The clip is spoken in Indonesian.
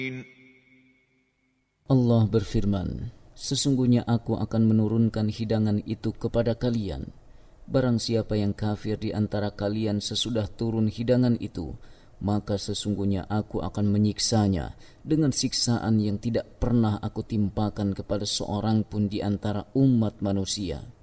Allah berfirman, sesungguhnya aku akan menurunkan hidangan itu kepada kalian. Barang siapa yang kafir di antara kalian sesudah turun hidangan itu, maka sesungguhnya aku akan menyiksanya dengan siksaan yang tidak pernah aku timpakan kepada seorang pun di antara umat manusia.